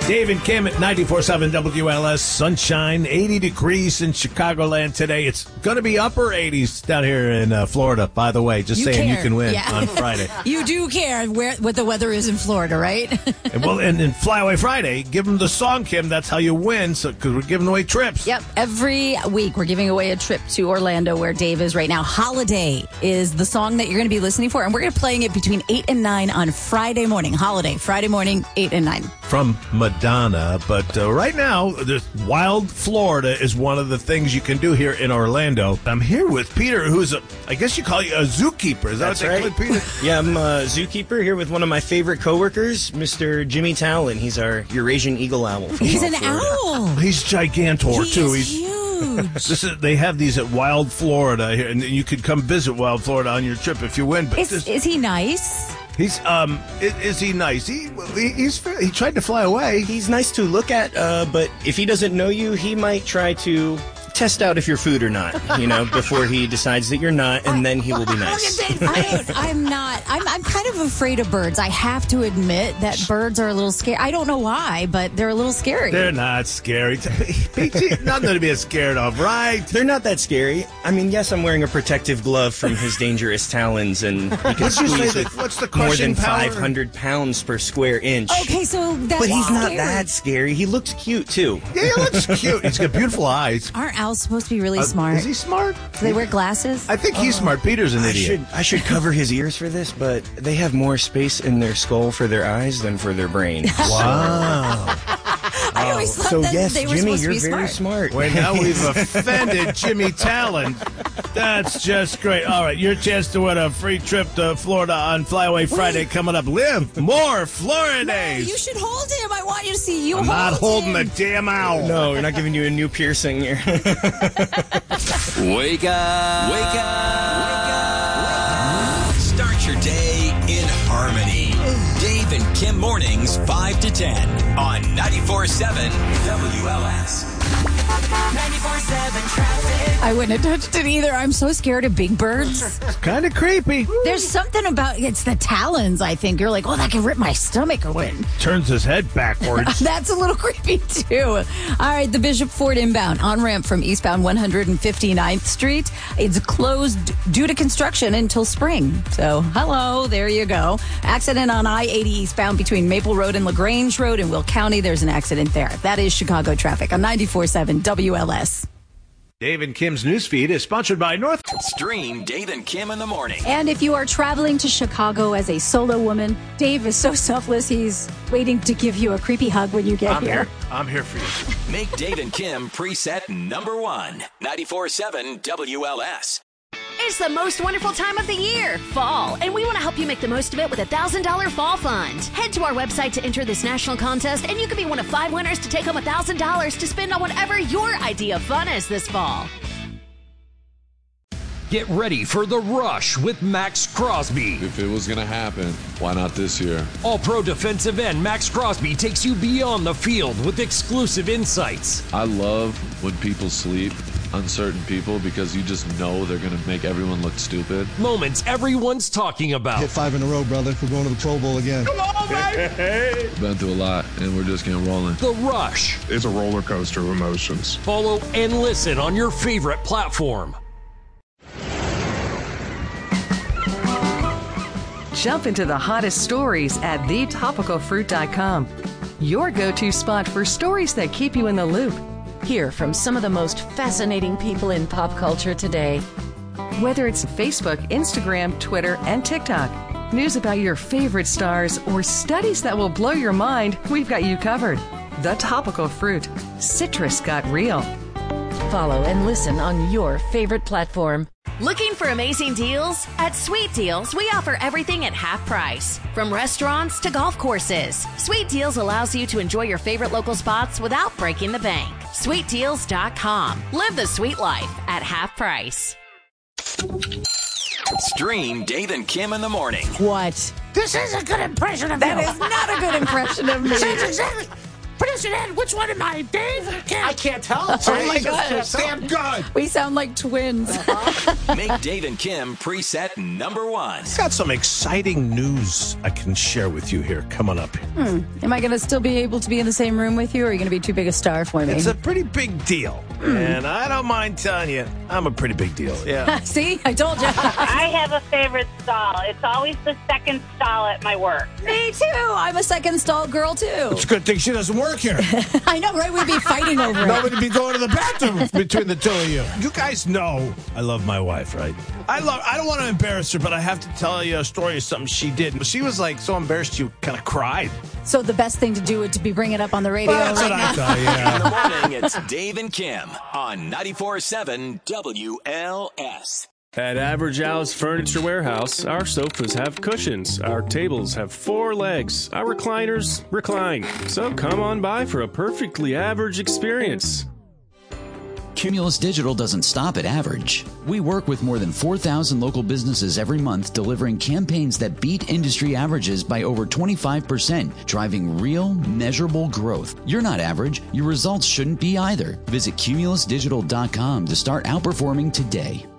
Dave and Kim at 94.7 WLS. Sunshine, 80 degrees in Chicagoland today. It's going to be upper 80s down here in Florida, by the way. Just saying you can win on Friday. You do care what the weather is in Florida, right? and Flyaway Friday, give them the song, Kim. That's how you win, because we're giving away trips. Yep. Every week we're giving away a trip to Orlando, where Dave is right now. Holiday is the song that you're going to be listening for, and we're going to be playing it between 8 and 9 on Friday morning. Holiday, Friday morning, 8 and 9. From Madonna, but right now, Wild Florida is one of the things you can do here in Orlando. I'm here with Peter, who's I guess you call you a zookeeper. Is that what they call it, Peter? Yeah, I'm a zookeeper here with one of my favorite coworkers, Mr. Jimmy Talon. He's our Eurasian eagle owl. He's an owl. He's gigantor, too. He's huge. They have these at Wild Florida here, and you could come visit Wild Florida on your trip if you win. But is he nice? He's is he nice? He tried to fly away. He's nice to look at, but if he doesn't know you, he might try to test out if you're food or not, before he decides that you're not, and then he will be nice. I'm not. I'm kind of afraid of birds. I have to admit that birds are a little scary. I don't know why, but they're a little scary. They're not scary. Nothing to be scared of, right? They're not that scary. I mean, yes, I'm wearing a protective glove from his dangerous talons, and he can squeeze with what's the more than power? 500 pounds per square inch. Okay, so that's But he's not scary. that scary. He looks cute, too. Yeah, he looks cute. He's got beautiful eyes. Aren't owls supposed to be really smart? Is he smart? Do they wear glasses? I think he's smart. Peter's an idiot. I should cover his ears for this, but they have more space in their skull for their eyes than for their brain. Wow. I always thought that yes, they were Jimmy, supposed you're to be very smart. smart. Wait, now we've offended Jimmy Talon. That's just great. All right, your chance to win a free trip to Florida on Flyaway Friday coming up. Live more Florida days. You should hold him. I want you to see you I'm hold not holding him. the damn owl. No, we're not giving you a new piercing here. Wake up. Wake up. Wake up. Start your day in harmony. Dave and Kim mornings 5 to 10 on 94.7 WLS. 94.7 traffic. I wouldn't have touched it either. I'm so scared of big birds. It's kind of creepy. There's something about it's the talons, I think. You're like, oh, that can rip my stomach open. Turns his head backwards. That's a little creepy, too. All right, the Bishop Ford inbound on-ramp from eastbound 159th Street. It's closed due to construction until spring. So, hello, there you go. Accident on I-80 eastbound between Maple Road and LaGrange Road in Will County. There's an accident there. That is Chicago traffic on 94.7 WLS. Dave and Kim's newsfeed is sponsored by North. Stream Dave and Kim in the morning. And if you are traveling to Chicago as a solo woman, Dave is so selfless, he's waiting to give you a creepy hug when you get here. I'm here for you. Make Dave and Kim preset number 1. 94.7 WLS. It's the most wonderful time of the year, fall, and we want to help you make the most of it with a $1,000 fall fund. Head to our website to enter this national contest, and you could be one of 5 winners to take home $1,000 to spend on whatever your idea of fun is this fall. Get ready for The Rush with Max Crosby. If it was going to happen, why not this year? All-pro defensive end Max Crosby takes you beyond the field with exclusive insights. I love when people sleep, uncertain people, because you just know they're going to make everyone look stupid. Moments everyone's talking about. Hit 5 in a row, brother. We're going to the Pro Bowl again. Come on, baby! Been through a lot, and we're just getting rolling. The Rush. It's a roller coaster of emotions. Follow and listen on your favorite platform. Jump into the hottest stories at thetopicalfruit.com. Your go-to spot for stories that keep you in the loop. Hear from some of the most fascinating people in pop culture today. Whether it's Facebook, Instagram, Twitter, and TikTok, news about your favorite stars, or studies that will blow your mind, we've got you covered. The Topical Fruit. Citrus got real. Follow and listen on your favorite platform. Looking for amazing deals? At Sweet Deals, we offer everything at half price. From restaurants to golf courses, Sweet Deals allows you to enjoy your favorite local spots without breaking the bank. SweetDeals.com. Live the sweet life at half price. Stream Dave and Kim in the morning. What? This is a good impression of That you. is not a good impression of me. Sounds exactly. But listen in. Which one am I, Dave or Kim? I can't tell. Oh my gosh. Damn good. We sound like twins. Make Dave and Kim preset number 1. Got some exciting news I can share with you here coming up. Am I going to still be able to be in the same room with you, or are you going to be too big a star for me? It's a pretty big deal. And I don't mind telling you, I'm a pretty big deal. Yeah. See? I told you. I have a favorite stall. It's always the second stall at my work. Me too. I'm a second stall girl, too. It's a good thing she doesn't work here. I know, right? We'd be fighting over it. Nobody be going to the bathroom between the two of you. You guys know I love my wife, right? I don't want to embarrass her, but I have to tell you a story of something she did. She was like so embarrassed she kind of cried. So the best thing to do would to be bringing it up on the radio. Well, that's what I thought, yeah. In the morning, it's Dave and Kim on 94.7 WLS. At Average Al's Furniture Warehouse, our sofas have cushions, our tables have 4 legs, our recliners recline. So come on by for a perfectly average experience. Cumulus Digital doesn't stop at average. We work with more than 4,000 local businesses every month, delivering campaigns that beat industry averages by over 25%, driving real, measurable growth. You're not average. Your results shouldn't be either. Visit cumulusdigital.com to start outperforming today.